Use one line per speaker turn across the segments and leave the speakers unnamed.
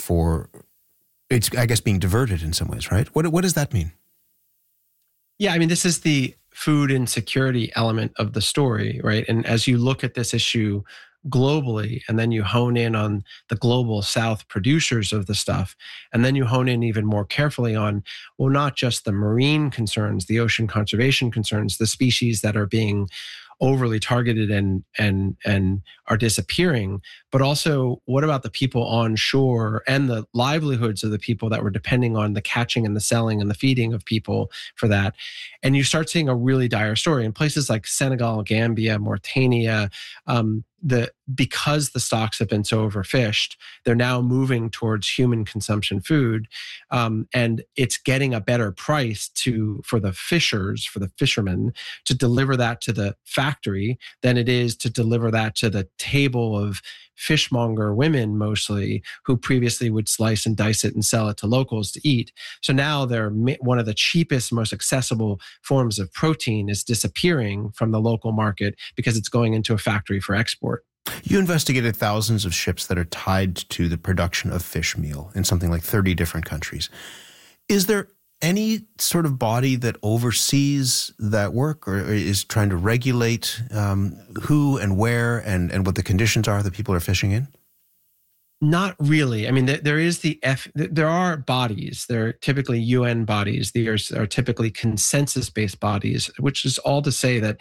for, it's, I guess, being diverted in some ways, right? What does that mean?
Yeah, I mean, this is the food insecurity element of the story, right? And as you look at this issue globally, and then you hone in on the global South producers of the stuff, and then you hone in even more carefully on, well, not just the marine concerns, the ocean conservation concerns, the species that are being overly targeted and are disappearing, but also what about the people on shore and the livelihoods of the people that were depending on the catching and the selling and the feeding of people for that. And you start seeing a really dire story in places like Senegal, Gambia, Mauritania. Because the stocks have been so overfished, they're now moving towards human consumption food, and it's getting a better price for the fishermen to deliver that to the factory than it is to deliver that to the table of fishmonger women, mostly, who previously would slice and dice it and sell it to locals to eat. So now they're one of the cheapest, most accessible forms of protein is disappearing from the local market because it's going into a factory for export.
You investigated thousands of ships that are tied to the production of fish meal in something like 30 different countries. Is there any sort of body that oversees that work or is trying to regulate who and where and what the conditions are that people are fishing in?
Not really. I mean, there are bodies. They're typically UN bodies. These are typically consensus-based bodies, which is all to say that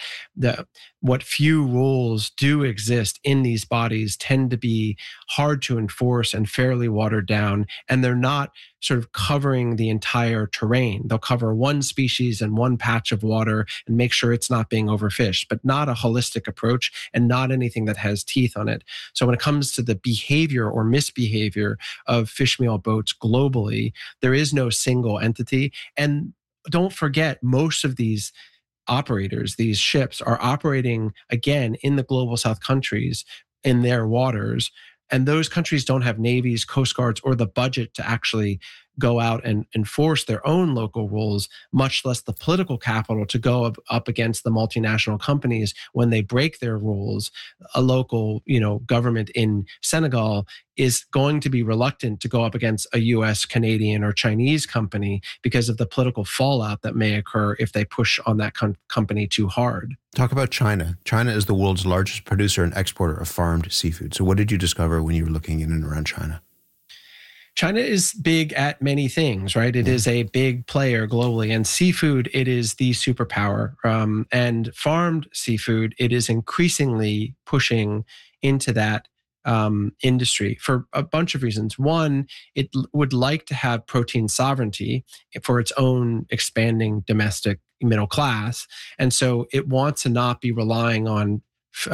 what few rules do exist in these bodies tend to be hard to enforce and fairly watered down, and they're not sort of covering the entire terrain. They'll cover one species and one patch of water and make sure it's not being overfished, but not a holistic approach and not anything that has teeth on it. So when it comes to the behavior or misbehavior of fish meal boats globally, there is no single entity. And don't forget, most of these operators, these ships, are operating, again, in the global South countries in their waters. And those countries don't have navies, coast guards, or the budget to actually go out and enforce their own local rules, much less the political capital to go up against the multinational companies when they break their rules. A local, government in Senegal is going to be reluctant to go up against a US, Canadian, or Chinese company because of the political fallout that may occur if they push on that company too hard.
Talk about China. China is the world's largest producer and exporter of farmed seafood. So what did you discover when you were looking in and around China?
China is big at many things, right? It is a big player globally, and seafood, it is the superpower. And farmed seafood, it is increasingly pushing into that industry for a bunch of reasons. One, it would like to have protein sovereignty for its own expanding domestic middle class. And so it wants to not be relying on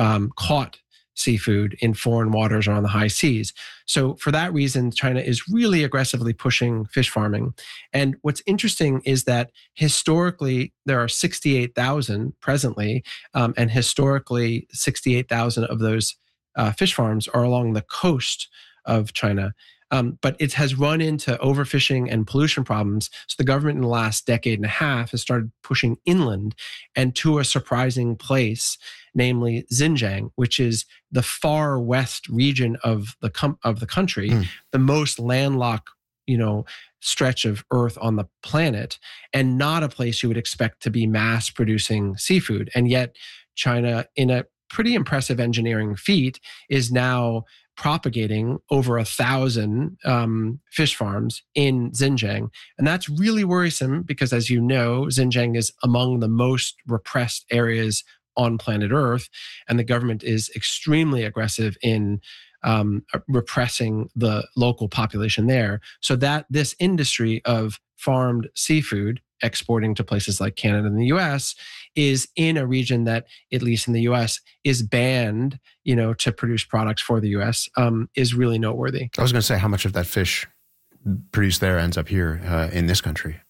caught seafood in foreign waters or on the high seas. So for that reason, China is really aggressively pushing fish farming. And what's interesting is that historically, there are 68,000 presently, and historically, 68,000 of those fish farms are along the coast of China. But it has run into overfishing and pollution problems. So the government in the last decade and a half has started pushing inland and to a surprising place, namely Xinjiang, which is the far west region of the country, the most landlocked, stretch of earth on the planet, and not a place you would expect to be mass producing seafood. And yet China, in a pretty impressive engineering feat, is now propagating over 1,000 fish farms in Xinjiang. And that's really worrisome because, as you know, Xinjiang is among the most repressed areas on planet Earth, and the government is extremely aggressive in repressing the local population there. So that this industry of farmed seafood exporting to places like Canada and the US is in a region that, at least in the US, is banned, to produce products for the US, is really noteworthy.
I was going to say, how much of that fish produced there ends up here in this country?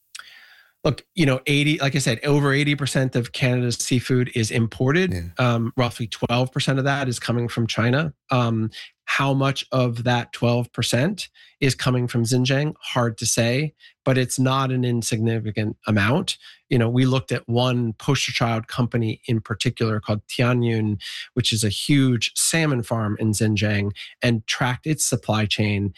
Look, like I said, over 80% of Canada's seafood is imported. Yeah. Roughly 12% of that is coming from China. How much of that 12% is coming from Xinjiang? Hard to say, but it's not an insignificant amount. We looked at one poster child company in particular called Tianyun, which is a huge salmon farm in Xinjiang, and tracked its supply chain.